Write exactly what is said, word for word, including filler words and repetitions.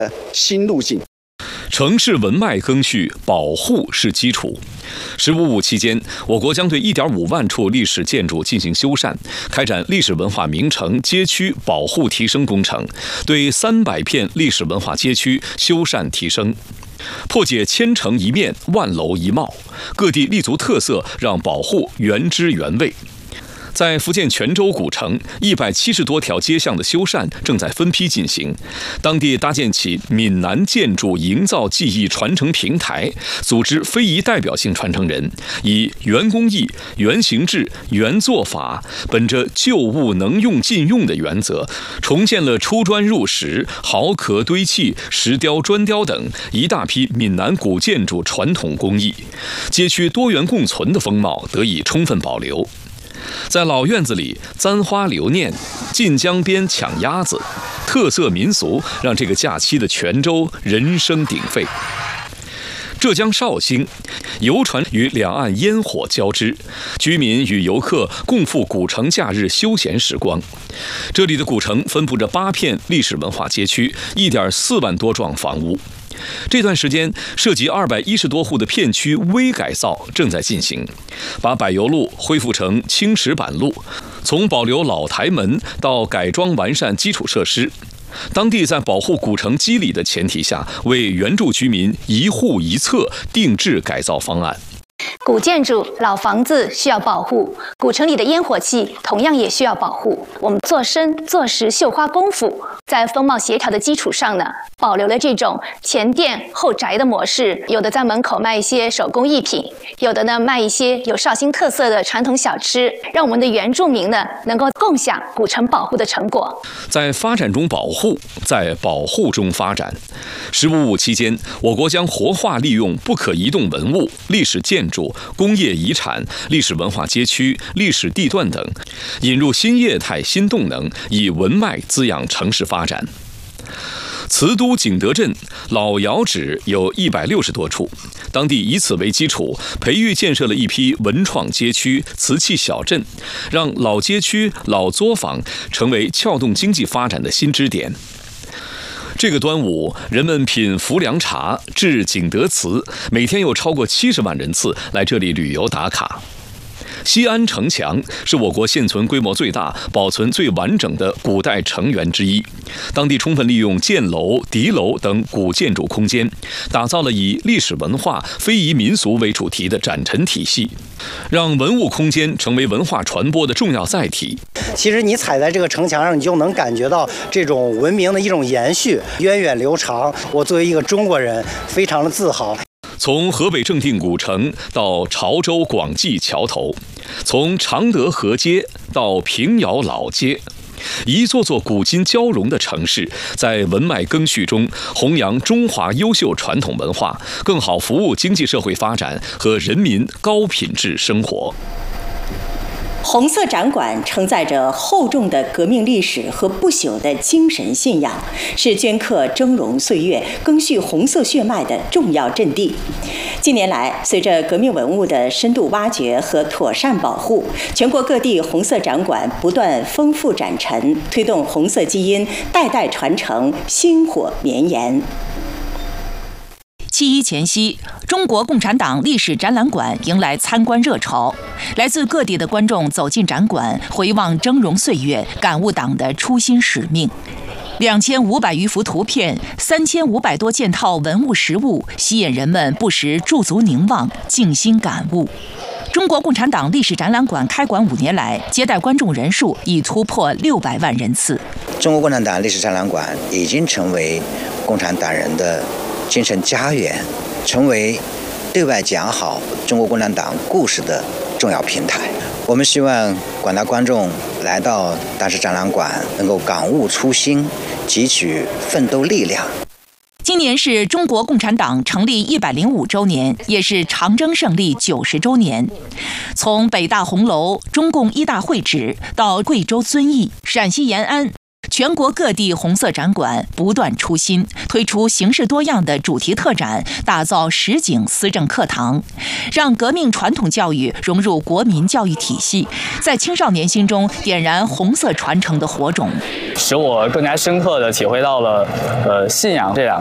新路径。 城市文脉更续，保护是基础。十五五期间，我国将对一点五万处历史建筑进行修缮，开展历史文化名城街区保护提升工程，对三百片历史文化街区修缮提升，破解千城一面、万楼一貌，各地立足特色，让保护原汁原味。在福建泉州古城，一百七十多条街巷的修缮正在分批进行。当地搭建起闽南建筑营造技艺传承平台，组织非遗代表性传承人，以原工艺、原形制、原做法，本着旧物能用尽用的原则，重建了出砖入石、壕壳堆砌、石雕、砖雕等一大批闽南古建筑传统工艺，街区多元共存的风貌得以充分保留。在老院子里簪花留念，晋江边抢鸭子，特色民俗让这个假期的泉州人声鼎沸。浙江绍兴，游船与两岸烟火交织，居民与游客共赴古城假日休闲时光。这里的古城分布着八片历史文化街区，一点四万多幢房屋。这段时间，涉及二百一十多户的片区微改造正在进行，把柏油路恢复成青石板路，从保留老台门到改装完善基础设施。当地在保护古城肌理的前提下，为原住居民一户一策定制改造方案。 古建筑、老房子需要保护，古城里的烟火气同样也需要保护。我们做深做实绣花功夫，在风貌协调的基础上呢，保留了这种前店后宅的模式。有的在门口卖一些手工艺品，有的呢卖一些有绍兴特色的传统小吃，让我们的原住民呢能够共享古城保护的成果。在发展中保护，在保护中发展。十五五期间，我国将活化利用不可移动文物、历史建筑、工业遗产、历史文化街区、历史地段等，引入新业态、新动能，以文脉滋养城市发展。慈都景德镇老窑址有一百六十多处，当地以此为基础，培育建设了一批文创街区、瓷器小镇，让老街区、老作坊成为撬动经济发展的新支点。这个端午，人们品浮梁茶、制景德瓷，每天有超过七十万人次来这里旅游打卡。西安城墙是我国现存规模最大、保存最完整的古代城垣之一。当地充分利用箭楼、敌楼等古建筑空间，打造了以历史文化、非遗民俗为主题的展陈体系，让文物空间成为文化传播的重要载体。 其实你踩在这个城墙上，你就能感觉到这种文明的一种延续，源远流长。我作为一个中国人，非常的自豪。 从河北正定古城到潮州广济桥头，从常德河街到平遥老街，一座座古今交融的城市，在文脉更续中弘扬中华优秀传统文化，更好服务经济社会发展和人民高品质生活。 红色展馆承载着厚重的革命历史和不朽的精神信仰，是镌刻峥嵘岁月、更续红色血脉的重要阵地。近年来，随着革命文物的深度挖掘和妥善保护，全国各地红色展馆不断丰富展陈，推动红色基因代代传承、薪火绵延。 七一前夕，中国共产党历史展览馆迎来参观热潮，来自各地的观众走进展馆，回望峥嵘岁月，感悟党的初心使命。两千五百余幅图片，三千五百多件套文物实物，吸引人们不时驻足凝望，静心感悟。中国共产党历史展览馆开馆五年来，接待观众人数已突破六百万人次。 中国共产党历史展览馆已经成为共产党人的精神家园，成为对外讲好中国共产党故事的重要平台。我们希望广大观众来到大师展览馆，能够感悟初心，汲取奋斗力量。 今年是中国共产党成立一百零五周年，也是长征胜利九十周年。从北大红楼、中共一大会址到贵州遵义、陕西延安， 全国各地红色展馆不断出新，推出形式多样的主题特展，打造实景思政课堂，让革命传统教育融入国民教育体系，在青少年心中点燃红色传承的火种， 使我更加深刻地体会到了呃信仰这两